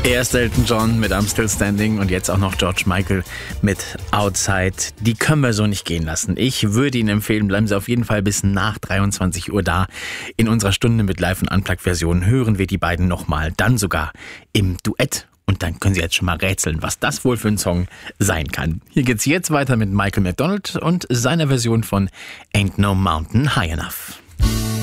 Erst Elton John mit I'm Still Standing und jetzt auch noch George Michael mit Outside. Die können wir so nicht gehen lassen. Ich würde Ihnen empfehlen, bleiben Sie auf jeden Fall bis nach 23 Uhr da. In unserer Stunde mit Live- und Unplugged-Version hören wir die beiden nochmal, dann sogar im Duett. Und dann können Sie jetzt schon mal rätseln, was das wohl für ein Song sein kann. Hier geht's jetzt weiter mit Michael McDonald und seiner Version von Ain't No Mountain High Enough.